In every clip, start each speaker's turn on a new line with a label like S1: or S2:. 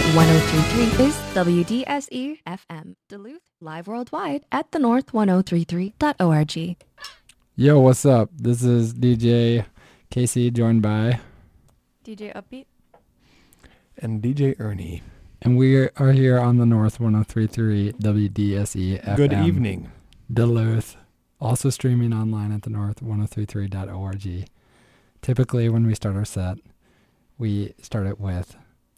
S1: at 1033 is WDSE FM. Duluth, live worldwide at thenorth1033.org.
S2: Yo, what's up? This is DJ Casey, joined by
S3: DJ Upbeat.
S4: And DJ Ernie.
S2: and we are here on the North 1033 WDSE FM.
S4: Good evening.
S2: Duluth. Also streaming online at thenorth1033.org. Typically, when we start our set, we start it with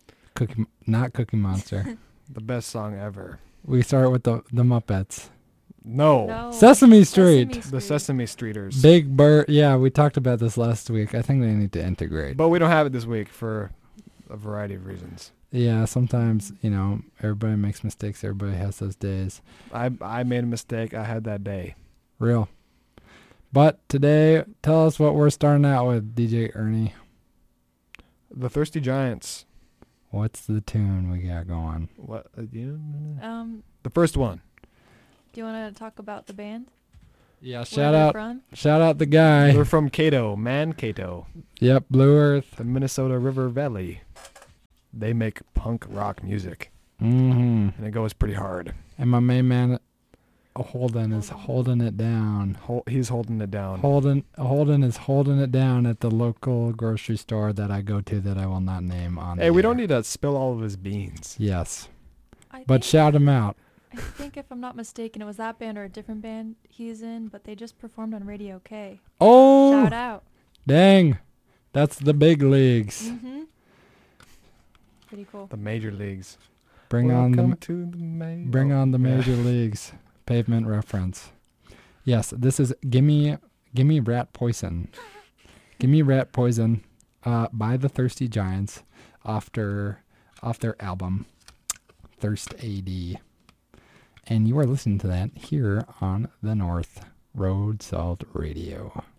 S2: not Cookie Monster.
S4: The best song ever.
S2: We start with the Muppets.
S4: No.
S2: Sesame Street.
S4: The Sesame Streeters.
S2: Big Bird. Yeah, we talked about this last week. I think they need to integrate.
S4: But we don't have it this week for a variety of reasons.
S2: Yeah, sometimes, everybody makes mistakes. Everybody has those days.
S4: I made a mistake. I had that day.
S2: Real. But today, tell us what we're starting out with, DJ Ernie.
S4: The Thirsty Giants.
S2: What's the tune we got going?
S4: What?
S3: Do
S4: The first one.
S3: you want to talk about the band?
S2: Yeah,
S3: Where
S2: shout
S3: they're
S2: out
S3: from?
S2: the guy.
S4: They're from Cato, Mankato,
S2: Yep, Blue Earth.
S4: the Minnesota River Valley. They make punk rock music,
S2: Mm-hmm.
S4: and it goes pretty hard.
S2: And my main man, Holden, is holding it down.
S4: He's holding it down.
S2: Holden is holding it down at the local grocery store that I go to that I will not name on.
S4: Hey,
S2: the
S4: we
S2: air.
S4: don't need to spill all of his beans.
S2: Yes,
S3: I
S2: but
S3: think,
S2: shout him out.
S3: I think if I'm not mistaken, it was that band or a different band he's in, but they just performed on Radio K.
S2: Oh,
S3: Shout out.
S2: dang, that's the big leagues.
S3: Mm-hmm. Pretty cool.
S4: The major leagues.
S2: Bring
S4: Welcome to the
S2: on the major leagues. Pavement reference. Yes, this is Gimme Rat Poison. Gimme Rat Poison by the Thirsty Giants off their album Thirst AD. And you are listening to that here on the North Road Salt Radio.